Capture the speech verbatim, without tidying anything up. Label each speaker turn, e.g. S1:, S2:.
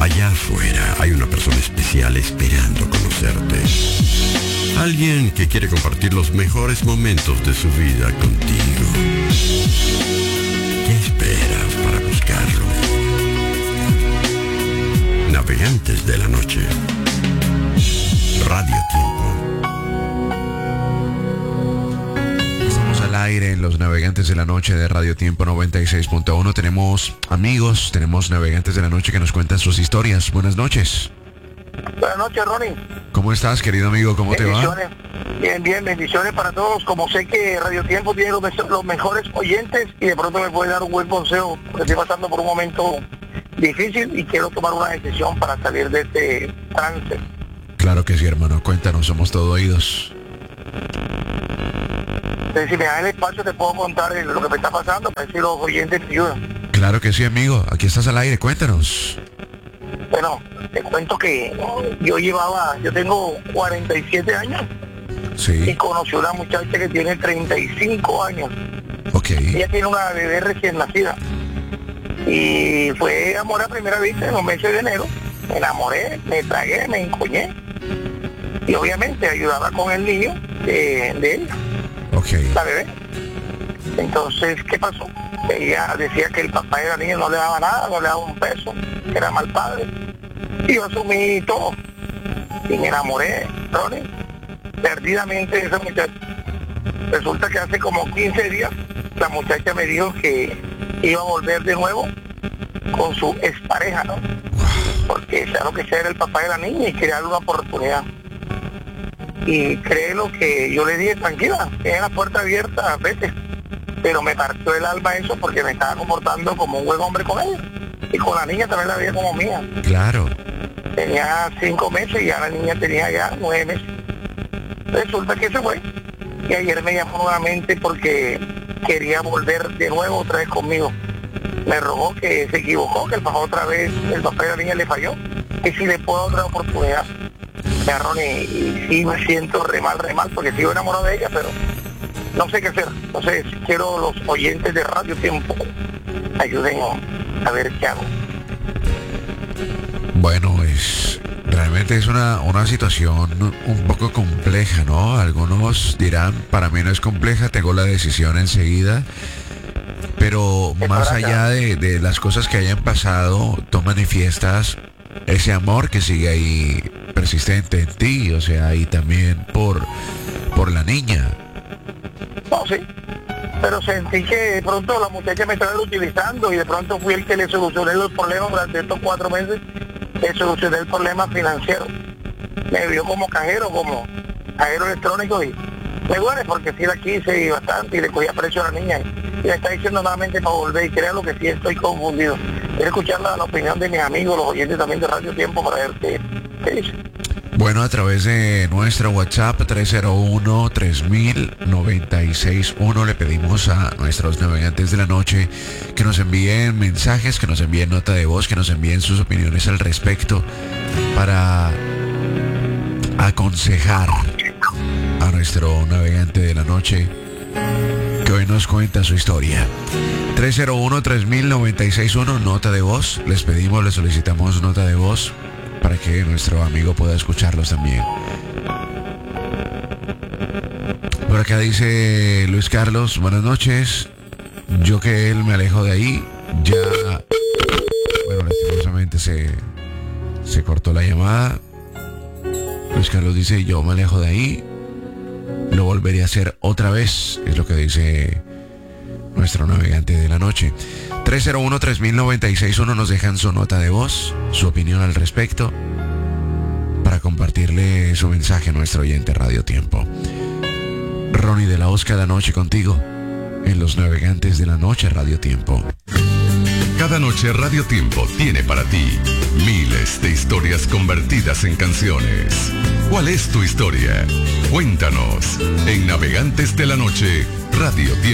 S1: Allá afuera hay una persona especial esperando conocerte. Alguien que quiere compartir los mejores momentos de su vida contigo. ¿Qué esperas para buscarlo? Navegantes de la Noche. Radio Tiempo.
S2: Estamos al aire en los Navegantes de la Noche de Radio Tiempo noventa y seis punto uno. Tenemos amigos, tenemos Navegantes de la Noche que nos cuentan sus historias. Buenas noches.
S3: Buenas noches, Ronnie.
S2: ¿Cómo estás, querido amigo? ¿Cómo te va?
S3: Bien, bien, bendiciones para todos. Como sé que Radio Tiempo tiene los, los mejores oyentes y de pronto me puede dar un buen consejo, porque estoy pasando por un momento difícil y quiero tomar una decisión para salir de este trance.
S2: Claro que sí, hermano. Cuéntanos, somos todo oídos.
S3: Entonces, si me das el espacio te puedo contar lo que me está pasando para ver si los oyentes me ayudan.
S2: Claro que sí, amigo. Aquí estás al aire. Cuéntanos.
S3: Bueno, te cuento que yo llevaba, yo tengo cuarenta y siete años.
S2: Sí.
S3: Y conocí a una muchacha que tiene treinta y cinco años.
S2: Ok.
S3: Ella tiene una bebé recién nacida. Y fue amor a primera vista en los meses de enero. Me enamoré, me tragué, me encoñé. Y obviamente ayudaba con el niño de, de ella.
S2: Ok.
S3: La bebé. Entonces, ¿qué pasó? Ella decía que el papá de la niña no le daba nada, no le daba un peso, que era mal padre. Y yo asumí todo. Y me enamoré, Ronnie, perdidamente de esa muchacha. Resulta que hace como quince días la muchacha me dijo que iba a volver de nuevo con su expareja, ¿no? Porque sea lo que sea, era el papá de la niña y quería darle una oportunidad. Y créelo que yo le dije, tranquila, tiene la puerta abierta, vete. Pero me partió el alma eso porque me estaba comportando como un buen hombre con ella. Y con la niña también la veía como mía.
S2: Claro.
S3: Tenía cinco meses y ya la niña tenía ya nueve meses. Resulta que se fue. Y ayer me llamó nuevamente porque quería volver de nuevo otra vez conmigo. Me rogó que se equivocó, que el papá otra vez, el papá de la niña le falló. Y si le puedo dar otra oportunidad. Me arroné y sí me siento re mal, re mal, porque sigo enamorado de ella, pero no sé qué hacer. Entonces quiero los oyentes de Radio Tiempo ayuden a ver qué hago.
S2: Bueno, es realmente es una, una situación un poco compleja, ¿no? Algunos dirán, para mí no es compleja, tengo la decisión enseguida. Pero más allá de, de las cosas que hayan pasado, tú manifiestas ese amor que sigue ahí persistente en ti, o sea, y también por, por la niña.
S3: No, sí, pero sentí que de pronto la muchacha me estaba utilizando y de pronto fui el que le solucioné los problemas durante estos cuatro meses, le solucioné el problema financiero. Me vio como cajero, como cajero electrónico y me duele porque sí la quise y bastante y le cogía precio a la niña y le está diciendo nuevamente para volver y créanlo que sí estoy confundido. Quiero escuchar la, la opinión de mis amigos, los oyentes también de Radio Tiempo para ver qué, qué dice.
S2: Bueno, a través de nuestro WhatsApp tres cero uno, tres mil, noventa y seis uno le pedimos a nuestros navegantes de la noche que nos envíen mensajes, que nos envíen nota de voz, que nos envíen sus opiniones al respecto para aconsejar a nuestro navegante de la noche que hoy nos cuenta su historia. tres cero uno, tres mil, noventa y seis uno, nota de voz. Les pedimos, les solicitamos nota de voz para que nuestro amigo pueda escucharlos también. Por acá dice Luis Carlos, buenas noches. Yo que él me alejo de ahí, ya... Bueno, lastimosamente se, se cortó la llamada. Luis Carlos dice, yo me alejo de ahí, lo volvería a hacer otra vez, es lo que dice nuestro navegante de la noche. tres cero uno, tres mil, noventa y seis uno nos dejan su nota de voz, su opinión al respecto, para compartirle su mensaje a nuestro oyente Radio Tiempo. Ronnie de la Hoz cada noche contigo en los Navegantes de la Noche Radio Tiempo.
S4: Cada noche Radio Tiempo tiene para ti miles de historias convertidas en canciones. ¿Cuál es tu historia? Cuéntanos en Navegantes de la Noche Radio Tiempo.